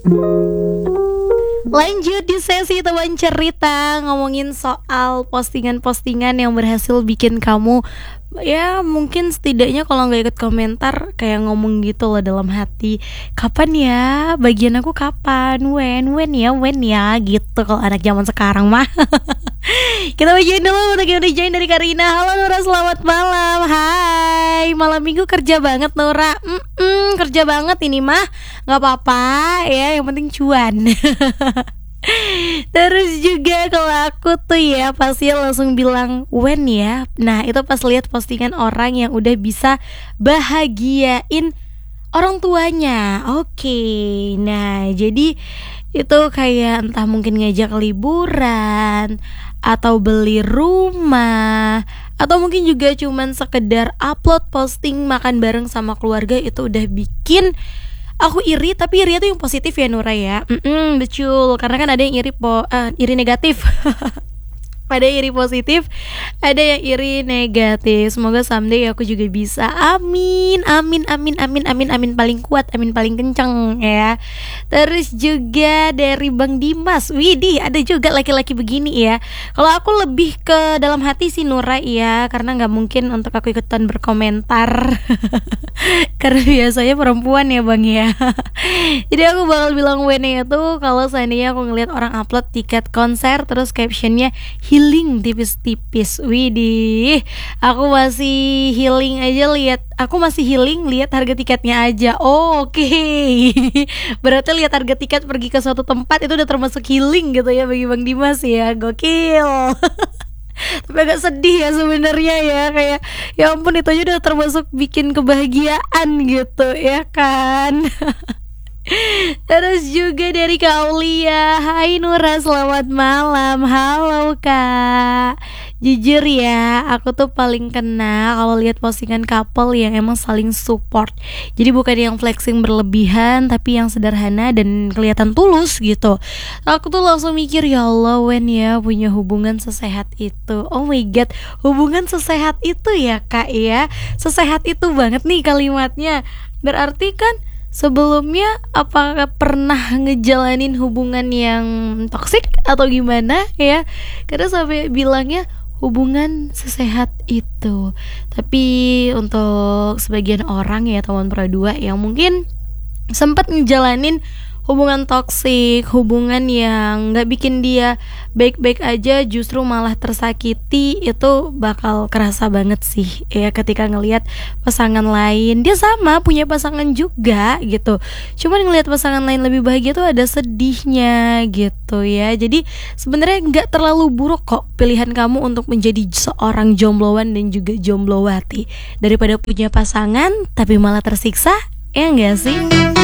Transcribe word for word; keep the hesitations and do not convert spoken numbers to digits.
Lanjut di sesi teman cerita, ngomongin soal postingan-postingan yang berhasil bikin kamu, ya mungkin setidaknya kalau nggak ikut komentar kayak ngomong gitu loh dalam hati, kapan ya bagian aku, kapan, when when ya when ya gitu kalau anak zaman sekarang mah. Kita bacain dulu untuk yang udah join dari Karina. Halo Nura, selamat malam. Hai, malam minggu kerja banget Nura. Mm-mm, kerja banget ini mah, nggak apa-apa ya, yang penting cuan. Terus juga kalau aku tuh ya pasti langsung bilang when ya. Nah itu pas lihat postingan orang yang udah bisa bahagiain orang tuanya. Oke, nah jadi itu kayak entah mungkin ngajak liburan, atau beli rumah, atau mungkin juga cuman sekedar upload posting makan bareng sama keluarga. Itu udah bikin aku iri, tapi iri itu yang positif ya Nura ya. Mm-mm, betul, karena kan ada yang iri po, uh, iri negatif. Ada yang iri positif, ada yang iri negatif. Semoga someday aku juga bisa. Amin, amin, amin, amin, amin, amin paling kuat, amin paling kenceng ya. Terus juga dari Bang Dimas. Widih, ada juga laki-laki begini ya. Kalau aku lebih ke dalam hati sih Nura ya, karena nggak mungkin untuk aku ikutan berkomentar. Karena biasanya perempuan ya Bang ya. Jadi aku bakal bilang wene itu kalau seandainya aku ngelihat orang upload tiket konser terus captionnya healing tipis-tipis. Widih, aku masih healing aja lihat, aku masih healing lihat harga tiketnya aja. Oh, oke. Okay. Berarti lihat harga tiket pergi ke suatu tempat itu udah termasuk healing gitu ya bagi Bang Dimas ya. Gokil. Tapi agak sedih ya sebenarnya ya, kayak ya ampun itu aja udah termasuk bikin kebahagiaan gitu ya kan. Terus juga dari Kak Aulia. Hai Nura, selamat malam. Halo Kak. Jujur ya, aku tuh paling kena kalau lihat postingan couple yang emang saling support. Jadi bukan yang flexing berlebihan, tapi yang sederhana dan kelihatan tulus gitu. Aku tuh langsung mikir, ya Allah, when ya punya hubungan sesehat itu. Oh my god, hubungan sesehat itu ya Kak ya. Sesehat itu banget nih kalimatnya. Berarti kan sebelumnya apakah pernah ngejalanin hubungan yang toksik atau gimana ya? Karena sampai bilangnya hubungan sesehat itu. Tapi untuk sebagian orang ya teman perdua yang mungkin sempat ngejalanin hubungan toksik, hubungan yang gak bikin dia baik-baik aja, justru malah tersakiti, itu bakal kerasa banget sih ya ketika ngelihat pasangan lain. Dia sama punya pasangan juga gitu, cuman ngelihat pasangan lain lebih bahagia tuh ada sedihnya gitu ya. Jadi sebenarnya gak terlalu buruk kok pilihan kamu untuk menjadi seorang jombloan dan juga jomblowati, daripada punya pasangan tapi malah tersiksa, ya gak sih?